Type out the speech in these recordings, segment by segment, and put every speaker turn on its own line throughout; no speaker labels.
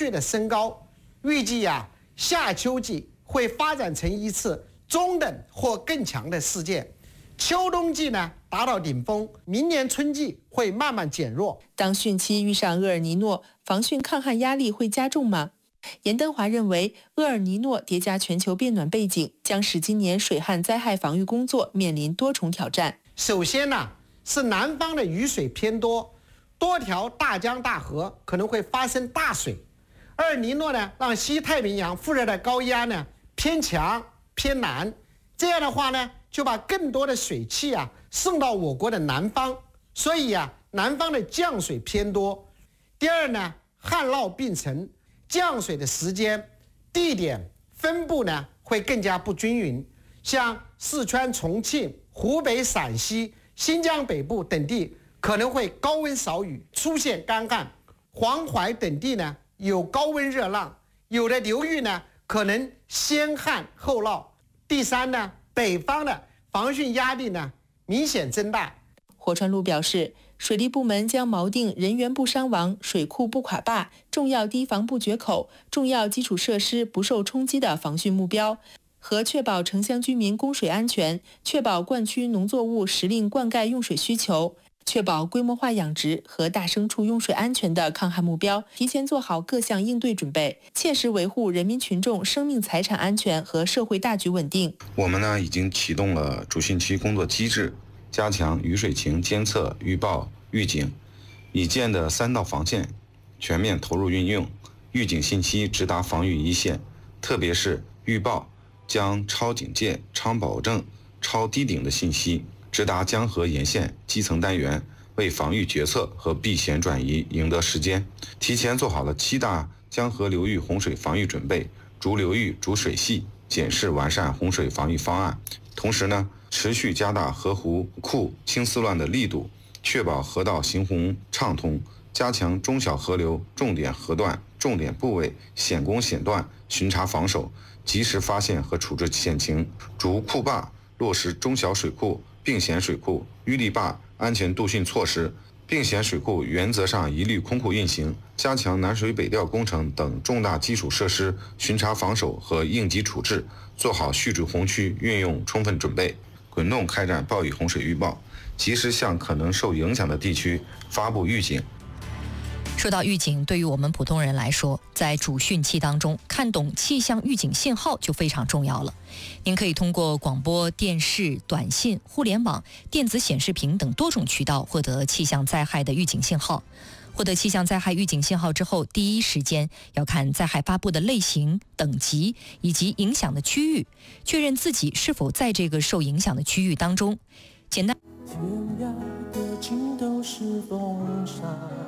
倍的升高，预计夏秋季会发展成一次中等或更强的事件，秋冬季呢达到顶峰，明年春季会慢慢减弱。
当汛期遇上厄尔尼诺，防汛抗旱压力会加重吗？严登华认为，厄尔尼诺叠加全球变暖背景，将使今年水旱灾害防御工作面临多重挑战。
首先呢，是南方的雨水偏多，多条大江大河可能会发生大水。厄尔尼诺呢，让西太平洋副热带高压呢偏强偏南，这样的话呢，就把更多的水汽送到我国的南方，所以南方的降水偏多。第二呢，旱涝并成，降水的时间、地点、分布呢会更加不均匀，像四川、重庆、湖北、陕西、新疆北部等地可能会高温少雨，出现干旱；黄淮等地呢有高温热浪，有的流域呢可能先旱后涝。第三呢，北方的防汛压力呢明显增大。
火川路表示，水利部门将锚定人员不伤亡、水库不垮坝、重要堤防不决口、重要基础设施不受冲击的防汛目标，和确保城乡居民供水安全，确保灌区农作物时令灌溉用水需求，确保规模化养殖和大牲畜用水安全的抗旱目标，提前做好各项应对准备，切实维护人民群众生命财产安全和社会大局稳定。
我们呢已经启动了主汛期工作机制，加强雨水情监测、预报、预警，已建的3道防线全面投入运用，预警信息直达防御一线，特别是预报将超警戒、超保证、超低顶的信息直达江河沿线基层单元，为防御决策和避险转移赢得时间。提前做好了7大江河流域洪水防御准备，逐流域、逐水系检视完善洪水防御方案。同时呢，持续加大河湖库清丝乱的力度，确保河道行洪畅通，加强中小河流重点河段、重点部位险攻险断巡查防守，及时发现和处置险情，逐库坝落实中小水库、并险水库、淤泥坝安全渡汛措施，并险水库原则上一律空库运行，加强南水北调工程等重大基础设施巡查防守和应急处置，做好蓄滞洪区运用充分准备，滚动开展暴雨洪水预报，及时向可能受影响的地区发布预警。
说到预警，对于我们普通人来说，在主汛期当中，看懂气象预警信号就非常重要了。您可以通过广播电视、短信、互联网、电子显示屏等多种渠道获得气象灾害的预警信号。获得气象灾害预警信号之后，第一时间要看灾害发布的类型、等级以及影响的区域，确认自己是否在这个受影响的区域当中。简单。
天涯的尽头是风沙，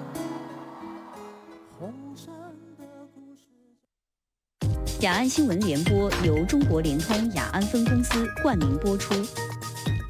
红尘的故事。
雅安新闻联播由中国联通雅安分公司冠名播出。